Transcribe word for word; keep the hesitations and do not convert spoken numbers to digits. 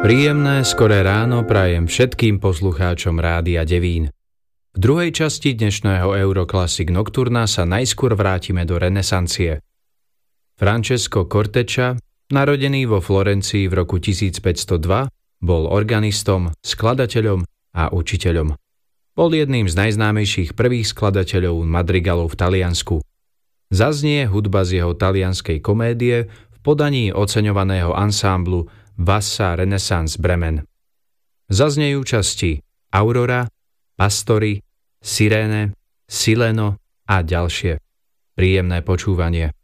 Príjemné skoré ráno prajem všetkým poslucháčom Rádia Devín. V druhej časti dnešného Euroclassic Nocturna sa najskôr vrátime do renesancie. Francesco Corteccia, narodený vo Florencii v roku tisícpäťstodva, bol organistom, skladateľom a učiteľom. Bol jedným z najznámejších prvých skladateľov madrigalov v Taliansku. Zaznie hudba z jeho talianskej komédie v podaní oceňovaného ansámblu Vassa Renaissance Bremen. Zaznejú časti Aurora, Pastori, Sirene, Sileno a ďalšie. Príjemné počúvanie.